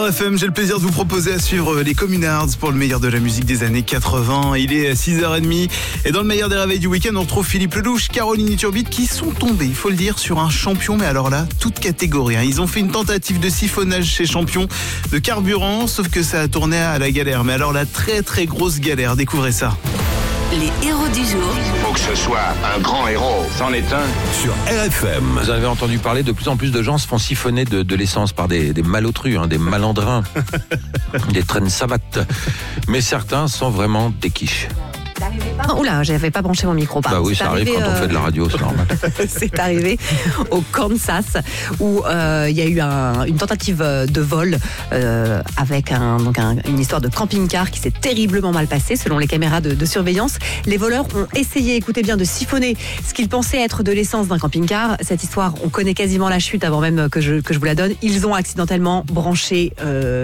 FM, j'ai le plaisir de vous proposer à suivre les Communards pour le meilleur de la musique des années 80. Il est 6h30 et dans le meilleur des réveils du week-end, on retrouve Philippe Lelouch, Caroline Turbide qui sont tombés, il faut le dire, sur un champion. Mais alors là, toute catégorie. Ils ont fait une tentative de siphonnage chez Champion de carburant, sauf que ça a tourné à la galère. Mais alors la très très grosse galère, découvrez ça. Les héros du jour. Faut que ce soit un grand héros. C'en est un. Sur RFM. Vous avez entendu parler, de plus en plus de gens se font siphonner de l'essence par des malotrus, des malandrins, des traînes savates. Mais certains sont vraiment des quiches. Oula, j'avais pas branché mon micro. Bah oui, ça arrive quand on fait de la radio, c'est normal. C'est arrivé au Kansas où il y a eu une tentative de vol avec une histoire de camping-car qui s'est terriblement mal passée selon les caméras de surveillance. Les voleurs ont essayé, écoutez bien, de siphonner ce qu'ils pensaient être de l'essence d'un camping-car. Cette histoire, on connaît quasiment la chute avant même que je vous la donne. Ils ont accidentellement branché quoi ?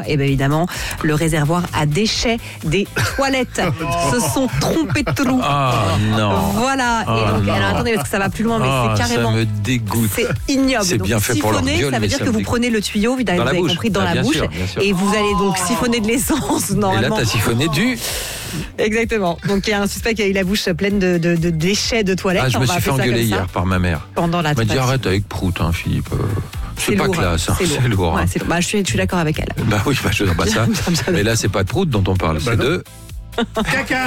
Et bien évidemment, le réservoir à déchets des toilettes. Se sont trompés de trou. Ah non. Voilà. Oh, et donc, non. alors attendez, parce que ça va plus loin, mais c'est carrément. Ça me dégoûte. C'est ignoble. C'est donc, bien fait pour leur siphonner, gueule, ça veut mais dire ça que me vous dégoûte. prenez le tuyau, vous avez bouche. compris, dans Ah, la bien bouche, sûr, bien sûr. et vous allez donc siphonner de l'essence Et normalement. là, t'as siphonné du. Exactement. Donc il y a un suspect qui a eu la bouche pleine de déchets de toilettes. Ah, je on me va suis fait appeler ça engueuler comme ça, hier par ma mère. pendant la Elle m'a dit tentative. arrête avec Prout, Philippe. C'est pas lourd, classe, c'est lourd. hein. Ouais, c'est lourd. Bah, je suis d'accord avec elle. Bah oui, je veux dire, ça. Mais là, c'est pas de Prout dont on parle, c'est de.